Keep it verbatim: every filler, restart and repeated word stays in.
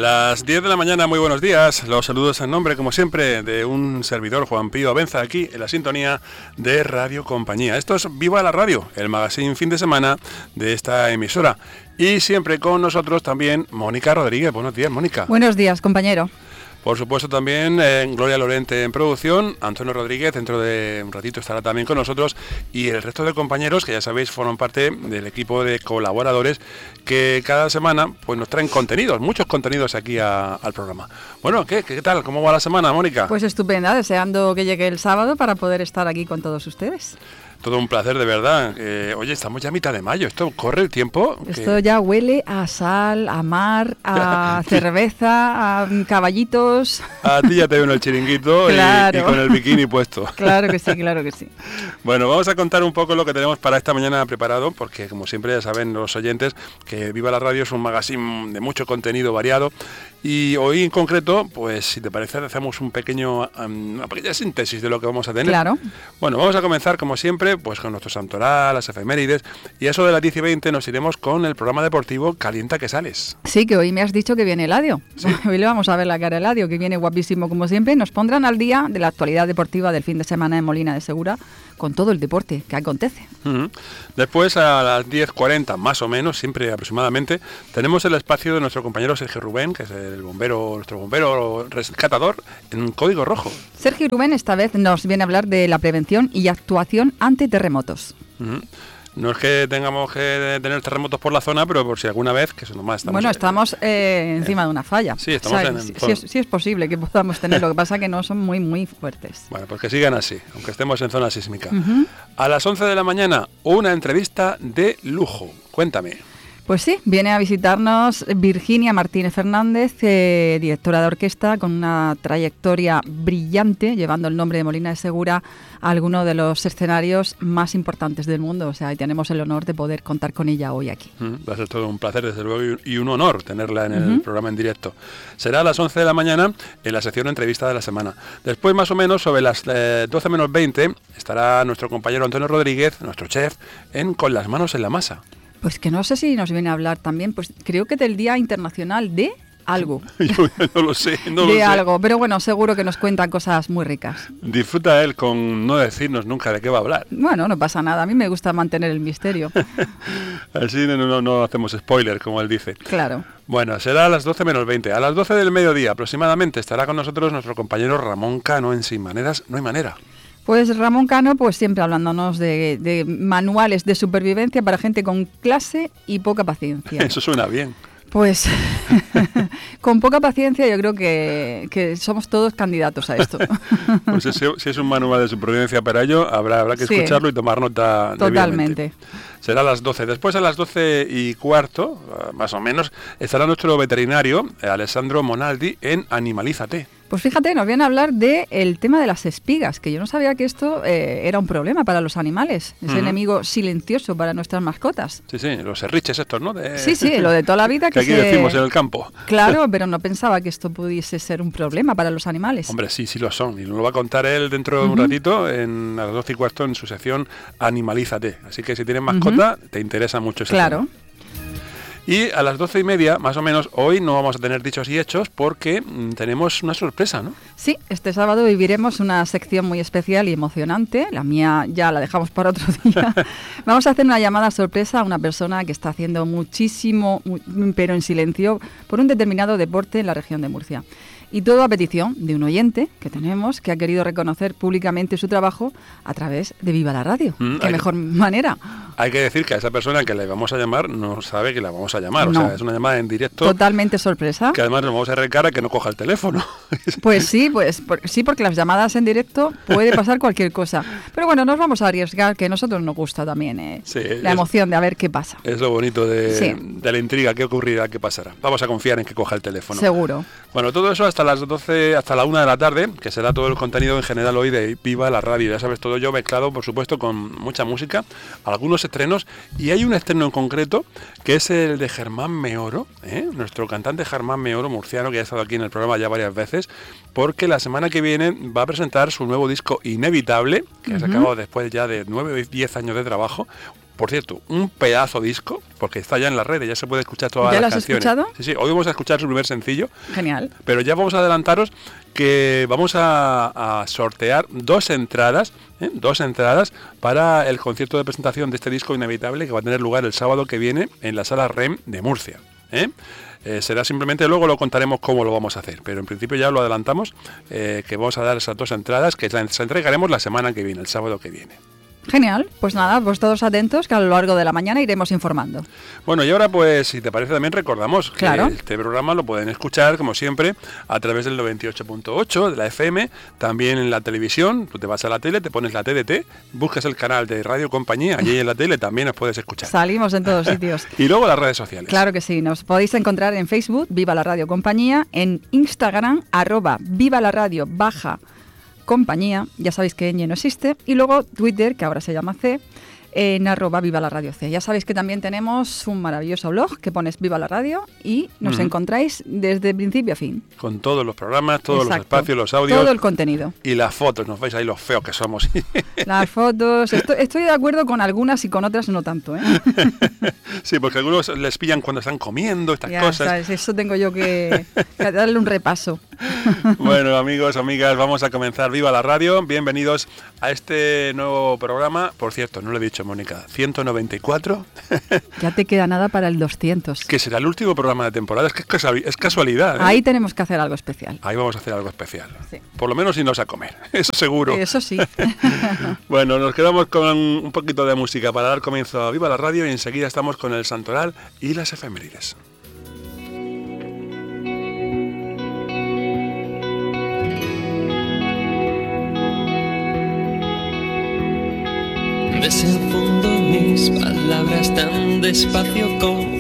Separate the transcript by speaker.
Speaker 1: Las diez de la mañana, muy buenos días. Los saludos en nombre, como siempre, de un servidor, Juan Pío Abenza, aquí en la sintonía de Radio Compañía. Esto es Viva la Radio, el magazine fin de semana de esta emisora. Y siempre con nosotros también Mónica Rodríguez. Buenos días, Mónica.
Speaker 2: Buenos días, compañero.
Speaker 1: Por supuesto también eh, Gloria Lorente en producción, Antonio Rodríguez dentro de un ratito estará también con nosotros y el resto de compañeros que ya sabéis forman parte del equipo de colaboradores que cada semana pues nos traen contenidos, muchos contenidos aquí a, al programa. Bueno, ¿qué, ¿qué tal? ¿Cómo va la semana, Mónica?
Speaker 2: Pues estupenda, deseando que llegue el sábado para poder estar aquí con todos ustedes.
Speaker 1: Todo un placer, de verdad. Eh, oye, estamos ya a mitad de mayo. Esto corre el tiempo.
Speaker 2: Esto
Speaker 1: que...
Speaker 2: ya huele a sal, a mar, a cerveza, a caballitos.
Speaker 1: A ti ya te veo en el chiringuito. Claro. y, y con el bikini puesto.
Speaker 2: Claro que sí, claro que sí.
Speaker 1: Bueno, vamos a contar un poco lo que tenemos para esta mañana preparado, porque como siempre ya saben los oyentes que Viva la Radio es un magazine de mucho contenido variado. Y hoy en concreto, pues si te parece, hacemos un pequeño, um, una pequeña síntesis de lo que vamos a tener.
Speaker 2: Claro.
Speaker 1: Bueno, vamos a comenzar como siempre pues con nuestro santoral, las efemérides, y eso de las diez y veinte nos iremos con el programa deportivo Calienta que sales.
Speaker 2: Sí, que hoy me has dicho que viene Eladio. ¿Sí? Hoy le vamos a ver la cara a Eladio, que viene guapísimo como siempre. Nos pondrán al día de la actualidad deportiva del fin de semana en Molina de Segura, con todo el deporte que acontece.
Speaker 1: Uh-huh. Después a las diez cuarenta, más o menos, siempre aproximadamente, tenemos el espacio de nuestro compañero Sergio Rubén, que es el bombero, nuestro bombero rescatador en Código Rojo.
Speaker 2: Sergio Rubén esta vez nos viene a hablar de la prevención y actuación ante terremotos.
Speaker 1: Uh-huh. No es que tengamos que tener terremotos por la zona, pero por si alguna vez, que eso nomás estamos...
Speaker 2: Bueno, estamos eh, encima eh, de una falla.
Speaker 1: Sí, estamos
Speaker 2: o sea,
Speaker 1: en...
Speaker 2: Sí, sí, es, sí es posible que podamos tener, lo que pasa que no son muy, muy fuertes.
Speaker 1: Bueno, pues que sigan así, aunque estemos en zona sísmica.
Speaker 2: Uh-huh.
Speaker 1: A las once de la mañana, una entrevista de lujo. Cuéntame.
Speaker 2: Pues sí, viene a visitarnos Virginia Martínez Fernández, eh, directora de orquesta con una trayectoria brillante, llevando el nombre de Molina de Segura a alguno de los escenarios más importantes del mundo. O sea, ahí tenemos el honor de poder contar con ella hoy aquí.
Speaker 1: Mm, va a ser todo un placer, desde luego, y un honor tenerla en el uh-huh. programa en directo. Será a las once de la mañana en la sección entrevista de la semana. Después, más o menos, sobre las eh, doce menos veinte, estará nuestro compañero Antonio Rodríguez, nuestro chef, en Con las manos en la masa.
Speaker 2: Pues que no sé si nos viene a hablar también, pues creo que del Día Internacional de algo.
Speaker 1: Yo no lo sé, no
Speaker 2: de
Speaker 1: lo sé.
Speaker 2: algo, pero bueno, seguro que nos cuentan cosas muy ricas.
Speaker 1: Disfruta él con no decirnos nunca de qué va a hablar.
Speaker 2: Bueno, no pasa nada, a mí me gusta mantener el misterio.
Speaker 1: Así no, no, no hacemos spoiler, como él dice.
Speaker 2: Claro.
Speaker 1: Bueno, será a las doce menos veinte. A las doce del mediodía aproximadamente estará con nosotros nuestro compañero Ramón Cano en Sin Maneras No Hay Manera.
Speaker 2: Pues Ramón Cano, pues siempre hablándonos de, de manuales de supervivencia para gente con clase y poca paciencia.
Speaker 1: Eso suena bien.
Speaker 2: Pues con poca paciencia yo creo que, que somos todos candidatos a esto.
Speaker 1: Pues si, si es un manual de supervivencia para ello, habrá, habrá que sí, escucharlo y tomar nota.
Speaker 2: Totalmente.
Speaker 1: Será a las doce. Después a las doce y cuarto, más o menos, estará nuestro veterinario, Alessandro Monaldi, en Animalízate.
Speaker 2: Pues fíjate, nos viene a hablar del tema de las espigas, que yo no sabía que esto eh, era un problema para los animales, ese uh-huh. enemigo silencioso para nuestras mascotas.
Speaker 1: Sí, sí, los serriches estos, ¿no? De...
Speaker 2: Sí, sí, lo de toda la vida.
Speaker 1: que, que aquí
Speaker 2: se...
Speaker 1: decimos en el campo.
Speaker 2: Claro, pero no pensaba que esto pudiese ser un problema para los animales.
Speaker 1: Hombre, sí, sí lo son, y nos lo va a contar él dentro de un uh-huh. ratito, en a las doce y cuarto, en su sección Animalízate. Así que si tienes mascota, uh-huh. te interesa mucho ese
Speaker 2: Claro.
Speaker 1: tema. Y a las doce y media, más o menos, hoy no vamos a tener dichos y hechos porque mmm, tenemos una sorpresa, ¿no?
Speaker 2: Sí, este sábado viviremos una sección muy especial y emocionante. La mía ya la dejamos para otro día. Vamos a hacer una llamada sorpresa a una persona que está haciendo muchísimo, muy, pero en silencio, por un determinado deporte en la región de Murcia. Y todo a petición de un oyente que tenemos que ha querido reconocer públicamente su trabajo a través de Viva la Radio. Mm, ¡Qué mejor que, manera!
Speaker 1: Hay que decir que a esa persona que le vamos a llamar no sabe que la vamos a llamar.
Speaker 2: No.
Speaker 1: O sea, es una llamada en directo.
Speaker 2: Totalmente sorpresa.
Speaker 1: Que además nos vamos a recara que no coja el teléfono.
Speaker 2: Pues sí, pues por, sí, porque las llamadas en directo puede pasar cualquier cosa. Pero bueno, nos vamos a arriesgar, que a nosotros nos gusta también eh,
Speaker 1: sí,
Speaker 2: la
Speaker 1: es,
Speaker 2: emoción de a ver qué pasa.
Speaker 1: Es lo bonito de,
Speaker 2: sí.
Speaker 1: de la intriga, qué ocurrirá, qué pasará. Vamos a confiar en que coja el teléfono.
Speaker 2: Seguro.
Speaker 1: Bueno, todo eso hasta las doce, hasta la una de la tarde, que será todo el contenido en general hoy de Viva la Radio. Ya sabes, todo yo mezclado, por supuesto, con mucha música, algunos estrenos, y hay un estreno en concreto, que es el de Germán Meoro, ¿eh? nuestro cantante Germán Meoro, murciano, que ha estado aquí en el programa ya varias veces, porque la semana que viene va a presentar su nuevo disco Inevitable, que uh-huh. ha sacado después ya de nueve o diez años de trabajo, Por cierto, un pedazo disco, porque está ya en las redes, ya se puede escuchar todas
Speaker 2: ¿Ya
Speaker 1: las
Speaker 2: lo has
Speaker 1: canciones.
Speaker 2: escuchado?
Speaker 1: Sí, sí, hoy vamos a escuchar su primer sencillo.
Speaker 2: Genial.
Speaker 1: Pero ya vamos a adelantaros que vamos a, a sortear dos entradas, ¿eh? dos entradas para el concierto de presentación de este disco Inevitable, que va a tener lugar el sábado que viene en la Sala R E M de Murcia. ¿eh? Eh, será simplemente, luego lo contaremos cómo lo vamos a hacer, pero en principio ya lo adelantamos, eh, que vamos a dar esas dos entradas, que las entregaremos la semana que viene, el sábado que viene.
Speaker 2: Genial, pues nada, pues todos atentos, que a lo largo de la mañana iremos informando.
Speaker 1: Bueno, y ahora pues, si te parece, también recordamos que
Speaker 2: claro.
Speaker 1: este programa lo pueden escuchar, como siempre, a través del noventa y ocho punto ocho de la F M, también en la televisión. Tú te vas a la tele, te pones la T D T, buscas el canal de Radio Compañía, allí en la tele también nos puedes escuchar.
Speaker 2: Salimos en todos sitios.
Speaker 1: Y luego las redes sociales.
Speaker 2: Claro que sí, nos podéis encontrar en Facebook, Viva la Radio Compañía, en Instagram, arroba Viva la Radio baja Compañía, ya sabéis que ñ no existe, y luego Twitter, que ahora se llama C, en arroba Viva la Radio C. Ya sabéis que también tenemos un maravilloso blog que pones Viva la Radio y nos uh-huh. encontráis desde principio a fin.
Speaker 1: Con todos los programas, todos
Speaker 2: Exacto.
Speaker 1: los espacios, los audios.
Speaker 2: Todo el contenido.
Speaker 1: Y las fotos, nos veis ahí los feos que somos.
Speaker 2: Las fotos, estoy, estoy de acuerdo con algunas y con otras no tanto, ¿eh?
Speaker 1: Sí, porque algunos les pillan cuando están comiendo, estas
Speaker 2: ya,
Speaker 1: cosas.
Speaker 2: Sabes, eso tengo yo que, que darle un repaso.
Speaker 1: Bueno, amigos, amigas, vamos a comenzar Viva la Radio. Bienvenidos a este nuevo programa. Por cierto, no lo he dicho, Mónica, ciento noventa y cuatro.
Speaker 2: Ya te queda nada para el doscientos.
Speaker 1: Que será el último programa de temporada. Es que es casualidad, ¿eh?
Speaker 2: Ahí tenemos que hacer algo especial.
Speaker 1: Ahí vamos a hacer algo especial.
Speaker 2: Sí.
Speaker 1: Por lo menos irnos a comer, eso seguro.
Speaker 2: Eso sí.
Speaker 1: Bueno, nos quedamos con un poquito de música para dar comienzo a Viva la Radio y enseguida estamos con el santoral y las efemérides.
Speaker 3: Desenfundo mis palabras tan despacio como